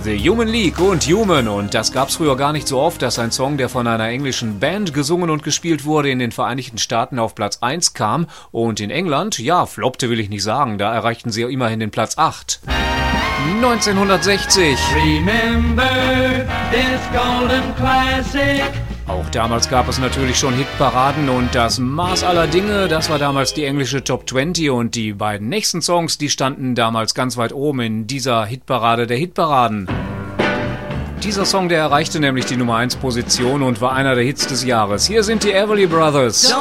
The Human League und Human, und das gab's früher gar nicht so oft, dass ein Song, der von einer englischen Band gesungen und gespielt wurde, in den Vereinigten Staaten auf Platz 1 kam und in England, ja, floppte will ich nicht sagen, da erreichten sie immerhin den Platz 8. 1960. Remember this golden classic. Auch damals gab es natürlich schon Hitparaden und das Maß aller Dinge, das war damals die englische Top 20 und die beiden nächsten Songs, die standen damals ganz weit oben in dieser Hitparade der Hitparaden. Dieser Song, der erreichte nämlich die Nummer 1 Position und war einer der Hits des Jahres. Hier sind die Everly Brothers.